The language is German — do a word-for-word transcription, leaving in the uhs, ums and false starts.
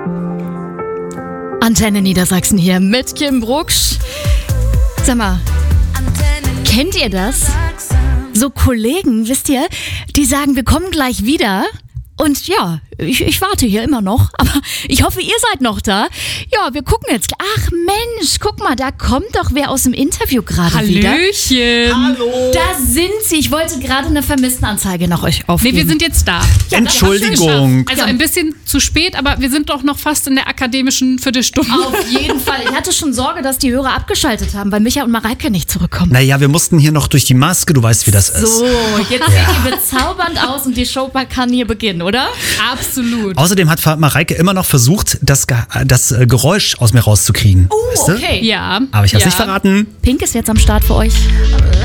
Antenne Niedersachsen hier mit Kim Brucksch. Sag mal, kennt ihr das? So Kollegen, wisst ihr, die sagen, wir kommen gleich wieder. Und ja, ich, ich warte hier immer noch, aber ich hoffe, ihr seid noch da. Ja, wir gucken jetzt. Ach Mensch, guck mal, da kommt doch wer aus dem Interview gerade wieder. Hallöchen. Hallo. Da sind sie. Ich wollte gerade eine Vermisstenanzeige nach euch aufgeben. Nee, wir sind jetzt da. Ja, Entschuldigung. Also ein bisschen zu spät, aber wir sind doch noch fast in der akademischen Viertelstunde. Auf jeden Fall. Ich hatte schon Sorge, dass die Hörer abgeschaltet haben, weil Micha und Mareike nicht zurückkommen. Naja, wir mussten hier noch durch die Maske, du weißt, wie das ist. So, jetzt seht ihr bezaubernd aus und die Show kann hier beginnen, oder? Absolut. Außerdem hat Mareike immer noch versucht, das, Ge- das äh, Geräusch aus mir rauszukriegen. Oh, weißt du? okay. Ja. Aber ich hab's ja. nicht verraten. Pink ist jetzt am Start für euch.